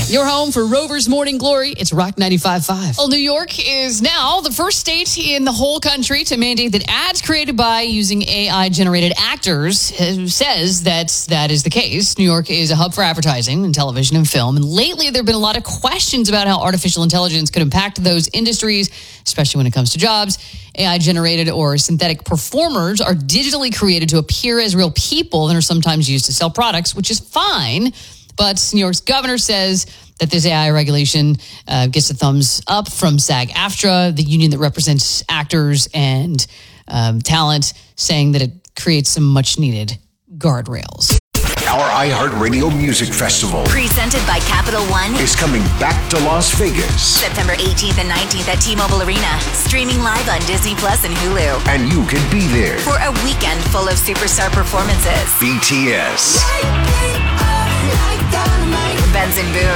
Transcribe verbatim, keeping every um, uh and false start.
Your home for Rover's Morning Glory. It's Rock ninety-five point five. Well, New York is now the first state in the whole country to mandate that ads created by using A I-generated actors uh, says that that is the case. New York is a hub for advertising and television and film. And lately, there have been a lot of questions about how artificial intelligence could impact those industries, especially when it comes to jobs. A I-generated or synthetic performers are digitally created to appear as real people and are sometimes used to sell products, which is fine. But New York's governor says that this A I regulation uh, gets a thumbs up from SAG-AFTRA, the union that represents actors and um, talent, saying that it creates some much-needed guardrails. Our iHeartRadio Music Festival, presented by Capital One, is coming back to Las Vegas. September eighteenth and nineteenth at T-Mobile Arena. Streaming live on Disney Plus and Hulu. And you can be there for a weekend full of superstar performances. B T S, Benson Boone,